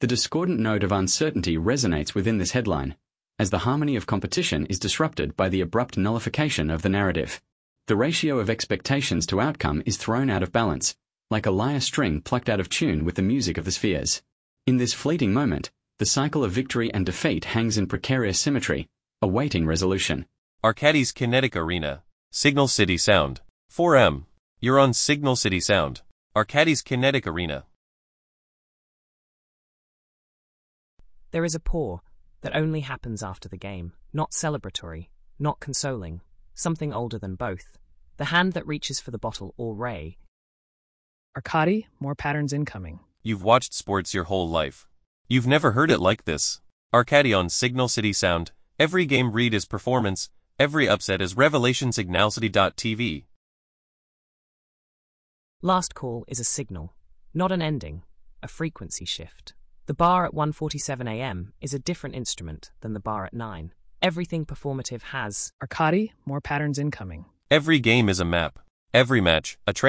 The discordant note of uncertainty resonates within this headline, as the harmony of competition is disrupted by the abrupt nullification of the narrative. The ratio of expectations to outcome is thrown out of balance, like a lyre string plucked out of tune with the music of the spheres. In this fleeting moment, the cycle of victory and defeat hangs in precarious symmetry, awaiting resolution. Arcadis Kinetic Arena, Signal City Sound. 4M. You're on Signal City Sound. Arcadis Kinetic Arena. There is a pour that only happens after the game, not celebratory, not consoling, something older than both. The hand that reaches for the bottle or ray. Arcadi, more patterns incoming. You've watched sports your whole life. You've never heard it like this. Arcadi on Signal City Sound. Every game read is performance, every upset is revelation. Signalcity.tv. Last call is a signal, not an ending, a frequency shift. The bar at 1:47 a.m. is a different instrument than the bar at 9. Everything performative has Arcadi, more patterns incoming. Every game is a map. Every match, a